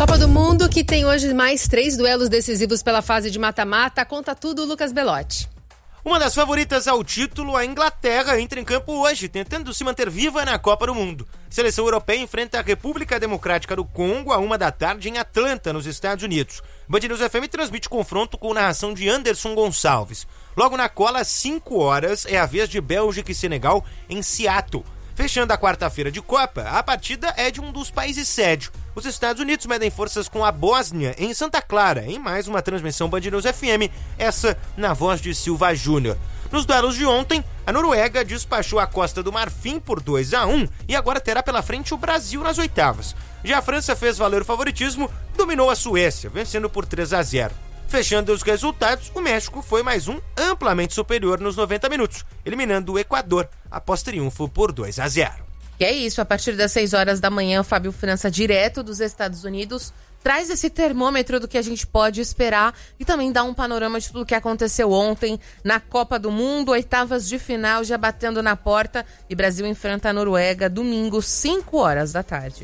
Copa do Mundo, que tem hoje mais 3 duelos decisivos pela fase de mata-mata. Conta tudo, Lucas Belotti. Uma das favoritas ao título, a Inglaterra, entra em campo hoje, tentando se manter viva na Copa do Mundo. A seleção europeia enfrenta a República Democrática do Congo à 13h em Atlanta, nos Estados Unidos. Band News FM transmite confronto com narração de Anderson Gonçalves. Logo na cola, às 5h, é a vez de Bélgica e Senegal em Seattle. Fechando a quarta-feira de Copa, a partida é de um dos países sede. Os Estados Unidos medem forças com a Bósnia, em Santa Clara, em mais uma transmissão Band News FM, essa na voz de Silva Júnior. Nos duelos de ontem, a Noruega despachou a Costa do Marfim por 2-1 e agora terá pela frente o Brasil nas oitavas. Já a França fez valer o favoritismo, dominou a Suécia, vencendo por 3-0. Fechando os resultados, o México foi mais um amplamente superior nos 90 minutos, eliminando o Equador após triunfo por 2-0. E é isso, a partir das 6h da manhã, o Fábio França, direto dos Estados Unidos, traz esse termômetro do que a gente pode esperar e também dá um panorama de tudo que aconteceu ontem na Copa do Mundo, oitavas de final já batendo na porta e Brasil enfrenta a Noruega domingo, 5h da tarde.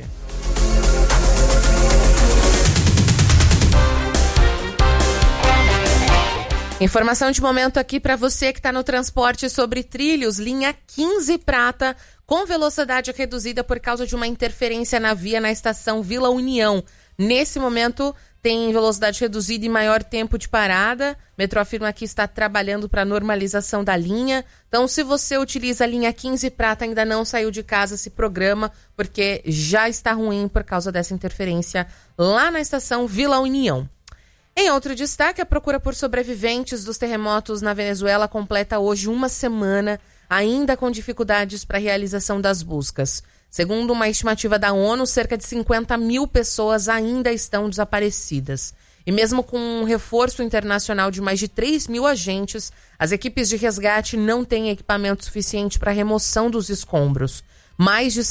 Informação de momento aqui para você que está no transporte sobre trilhos, linha 15 Prata, com velocidade reduzida por causa de uma interferência na via na estação Vila União. Nesse momento tem velocidade reduzida e maior tempo de parada. Metrô afirma que está trabalhando para a normalização da linha. Então, se você utiliza a linha 15 Prata, ainda não saiu de casa, se programa, porque já está ruim por causa dessa interferência lá na estação Vila União. Em outro destaque, a procura por sobreviventes dos terremotos na Venezuela completa hoje uma semana, ainda com dificuldades para a realização das buscas. Segundo uma estimativa da ONU, cerca de 50 mil pessoas ainda estão desaparecidas. E mesmo com um reforço internacional de mais de 3 mil agentes, as equipes de resgate não têm equipamento suficiente para a remoção dos escombros. Mais de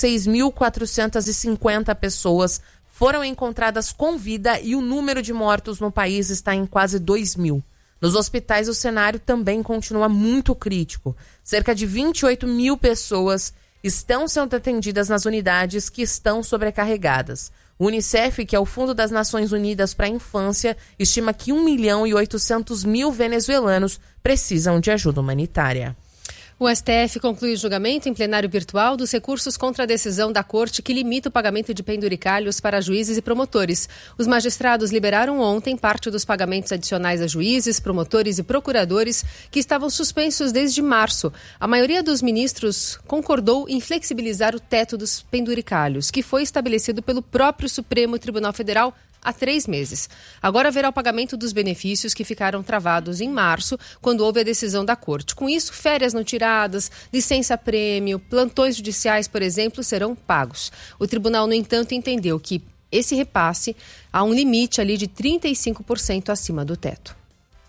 6.450 pessoas foram encontradas com vida e o número de mortos no país está em quase 2.000. Nos hospitais, o cenário também continua muito crítico. Cerca de 28 mil pessoas estão sendo atendidas nas unidades que estão sobrecarregadas. O Unicef, que é o Fundo das Nações Unidas para a Infância, estima que 1.800.000 venezuelanos precisam de ajuda humanitária. O STF conclui o julgamento em plenário virtual dos recursos contra a decisão da Corte que limita o pagamento de penduricalhos para juízes e promotores. Os magistrados liberaram ontem parte dos pagamentos adicionais a juízes, promotores e procuradores que estavam suspensos desde março. A maioria dos ministros concordou em flexibilizar o teto dos penduricalhos, que foi estabelecido pelo próprio Supremo Tribunal Federal há 3 meses. Agora haverá o pagamento dos benefícios que ficaram travados em março, quando houve a decisão da Corte. Com isso, férias não tiradas, licença-prêmio, plantões judiciais, por exemplo, serão pagos. O tribunal, no entanto, entendeu que esse repasse há um limite ali de 35% acima do teto.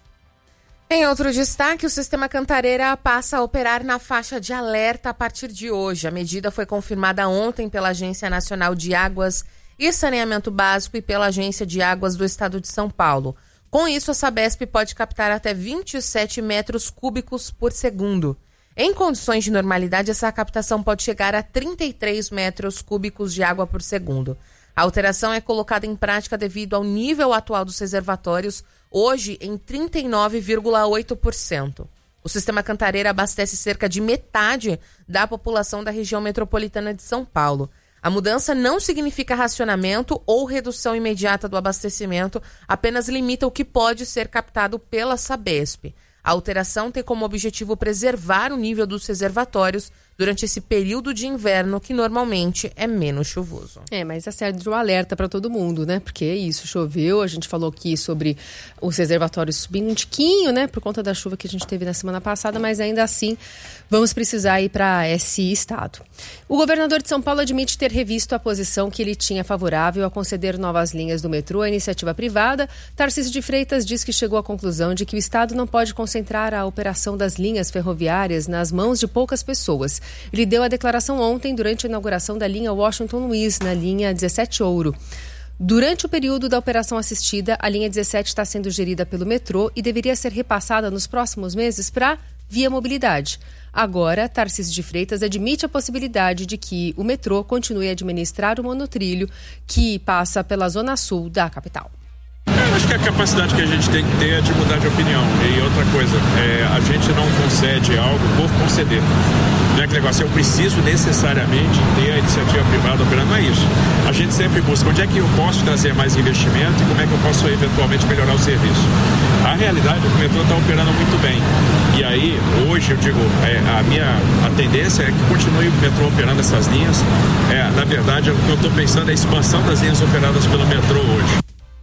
Em outro destaque, o Sistema Cantareira passa a operar na faixa de alerta a partir de hoje. A medida foi confirmada ontem pela Agência Nacional de Águas e Saneamento Básico e pela Agência de Águas do Estado de São Paulo. Com isso, a Sabesp pode captar até 27 metros cúbicos por segundo. Em condições de normalidade, essa captação pode chegar a 33 metros cúbicos de água por segundo. A alteração é colocada em prática devido ao nível atual dos reservatórios, hoje em 39,8%. O Sistema Cantareira abastece cerca de metade da população da região metropolitana de São Paulo. A mudança não significa racionamento ou redução imediata do abastecimento, apenas limita o que pode ser captado pela Sabesp. A alteração tem como objetivo preservar o nível dos reservatórios durante esse período de inverno que normalmente é menos chuvoso. Mas acende um alerta para todo mundo, né? Porque é isso, choveu, a gente falou aqui sobre os reservatórios subindo um tiquinho, né? Por conta da chuva que a gente teve na semana passada, mas ainda assim vamos precisar ir para esse estado. O governador de São Paulo admite ter revisto a posição que ele tinha favorável a conceder novas linhas do metrô à iniciativa privada. Tarcísio de Freitas diz que chegou à conclusão de que o Estado não pode concentrar a operação das linhas ferroviárias nas mãos de poucas pessoas. Ele deu a declaração ontem durante a inauguração da linha Washington Luiz, na linha 17 Ouro. Durante o período da operação assistida, a linha 17 está sendo gerida pelo metrô e deveria ser repassada nos próximos meses para Via Mobilidade. Agora, Tarcísio de Freitas admite a possibilidade de que o metrô continue a administrar o monotrilho que passa pela zona sul da capital. Eu acho que a capacidade que a gente tem que ter é de mudar de opinião. E outra coisa, a gente não concede algo por conceder. Não é aquele negócio, eu preciso necessariamente ter a iniciativa privada operando, não é isso. A gente sempre busca onde é que eu posso trazer mais investimento e como é que eu posso eventualmente melhorar o serviço. A realidade é que o metrô está operando muito bem. E aí, hoje, eu digo, a tendência é que continue o metrô operando essas linhas. Na verdade, o que eu estou pensando é a expansão das linhas operadas pelo metrô hoje.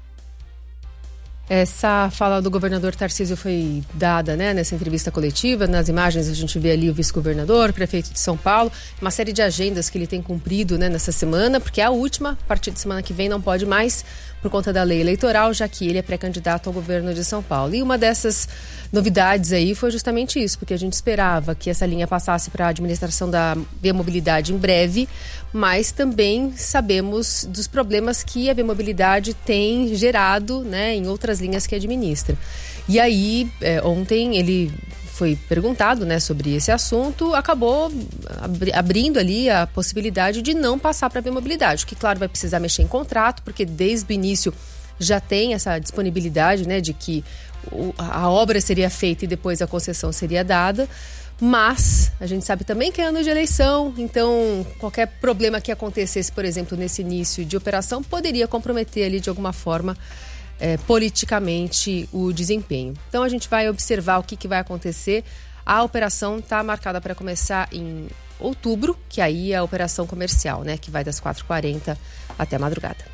Essa fala do governador Tarcísio foi dada, né, nessa entrevista coletiva. Nas imagens a gente vê ali o vice-governador, prefeito de São Paulo, uma série de agendas que ele tem cumprido, né, nessa semana, porque é a última, a partir de semana que vem não pode mais, por conta da lei eleitoral, já que ele é pré-candidato ao governo de São Paulo. E uma dessas novidades aí foi justamente isso, porque a gente esperava que essa linha passasse para a administração da Via Mobilidade em breve, mas também sabemos dos problemas que a Via Mobilidade tem gerado, né, em outras linhas que administra. E aí, ontem ele foi perguntado, né, sobre esse assunto, acabou abrindo ali a possibilidade de não passar para a Via Mobilidade, que claro vai precisar mexer em contrato, porque desde o início já tem essa disponibilidade, né, de que a obra seria feita e depois a concessão seria dada, mas a gente sabe também que é ano de eleição, então qualquer problema que acontecesse, por exemplo, nesse início de operação, poderia comprometer ali de alguma forma politicamente o desempenho. Então a gente vai observar o que vai acontecer. A operação está marcada para começar em outubro, que aí é a operação comercial, né, que vai das 4h40 até a madrugada.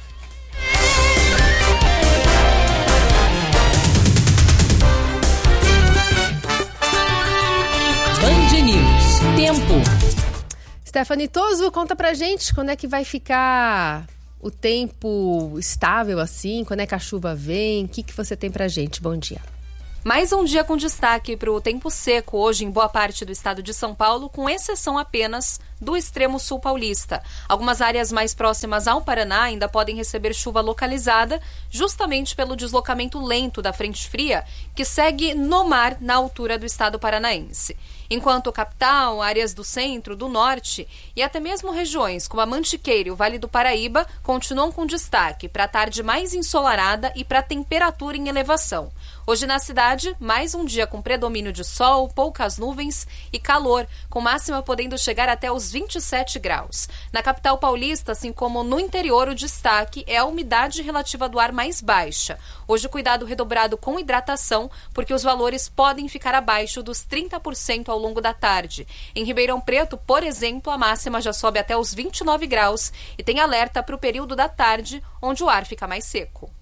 Band News. Tempo. Stephanie Toso, conta pra gente quando é que vai ficar o tempo estável assim, quando é que a chuva vem, o que você tem pra gente? Bom dia. Mais um dia com destaque para o tempo seco hoje em boa parte do estado de São Paulo, com exceção apenas do extremo sul paulista. Algumas áreas mais próximas ao Paraná ainda podem receber chuva localizada, justamente pelo deslocamento lento da frente fria, que segue no mar na altura do estado paranaense. Enquanto capital, áreas do centro, do norte e até mesmo regiões como a Mantiqueira e o Vale do Paraíba continuam com destaque para a tarde mais ensolarada e para a temperatura em elevação. Hoje na cidade, mais um dia com predomínio de sol, poucas nuvens e calor, com máxima podendo chegar até os 27 graus. Na capital paulista, assim como no interior, o destaque é a umidade relativa do ar mais baixa. Hoje, cuidado redobrado com hidratação, porque os valores podem ficar abaixo dos 30% ao longo da tarde. Em Ribeirão Preto, por exemplo, a máxima já sobe até os 29 graus e tem alerta para o período da tarde, onde o ar fica mais seco.